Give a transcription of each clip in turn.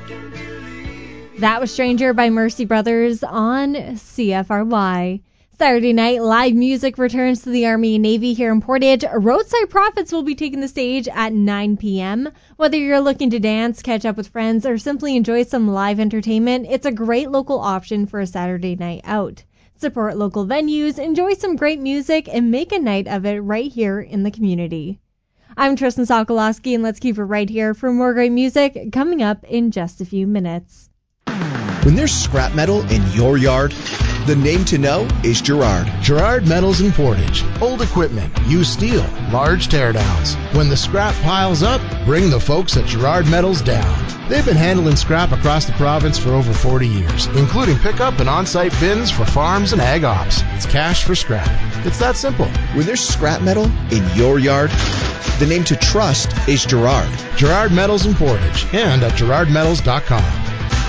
That was Stranger by Mercy Brothers on CFRY. Saturday night, live music returns to the Army and Navy here in Portage. Roadside Prophets will be taking the stage at 9 p.m. Whether you're looking to dance, catch up with friends, or simply enjoy some live entertainment, it's a great local option for a Saturday night out. Support local venues, enjoy some great music, and make a night of it right here in the community. I'm Tristan Sokolowski, and let's keep it right here for more great music coming up in just a few minutes. When there's scrap metal in your yard, the name to know is Girard. Girard Metals in Portage. Old equipment, used steel, large teardowns. When the scrap piles up, bring the folks at Girard Metals down. They've been handling scrap across the province for over 40 years, including pickup and on-site bins for farms and ag ops. It's cash for scrap. It's that simple. When there's scrap metal in your yard, the name to trust is Girard. Girard Metals in Portage and at girardmetals.com.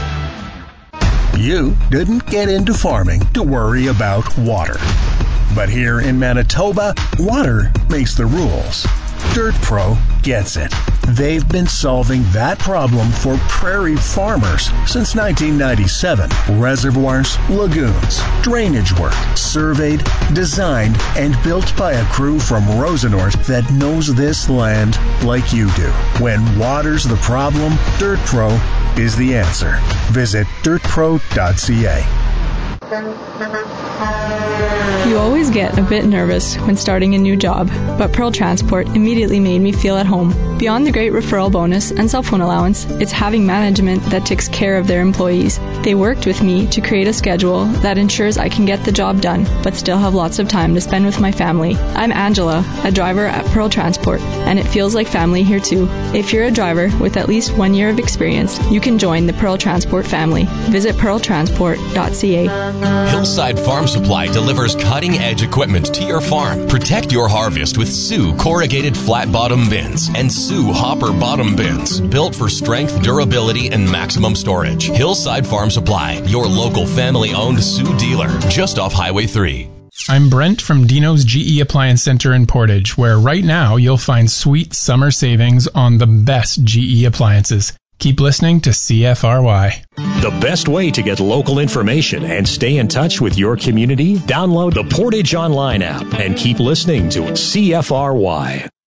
You didn't get into farming to worry about water. But here in Manitoba, water makes the rules. Dirt Pro gets it. They've been solving that problem for prairie farmers since 1997. Reservoirs, lagoons, drainage work, surveyed, designed, and built by a crew from Rosenort that knows this land like you do. When water's the problem, Dirt Pro is the answer. Visit dirtpro.ca. You always get a bit nervous when starting a new job, but Pearl Transport immediately made me feel at home. Beyond the great referral bonus and cell phone allowance, it's having management that takes care of their employees. They worked with me to create a schedule that ensures I can get the job done, but still have lots of time to spend with my family. I'm Angela, a driver at Pearl Transport, and it feels like family here too. If you're a driver with at least 1 year of experience, you can join the Pearl Transport family. Visit pearltransport.ca. Hillside Farm Supply delivers cutting-edge equipment to your farm. Protect your harvest with Sioux corrugated flat-bottom bins and Sioux hopper bottom bins, built for strength, durability, and maximum storage. Hillside Farm Supply, your local family-owned Sioux dealer, just off Highway 3. I'm Brent from Dino's GE Appliance Center in Portage, where right now you'll find sweet summer savings on the best GE appliances. Keep listening to CFRY. The best way to get local information and stay in touch with your community? Download the Portage Online app and keep listening to CFRY.